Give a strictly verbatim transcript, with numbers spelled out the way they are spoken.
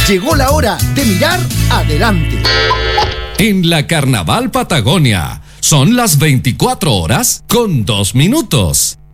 Llegó la hora de mirar adelante. En la Carnaval Patagonia son las veinticuatro horas con dos minutos.